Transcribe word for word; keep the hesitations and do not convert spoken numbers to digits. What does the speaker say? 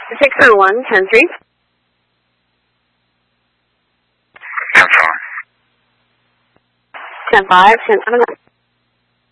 six oh one, ten three. ten four. ten five, ten seven.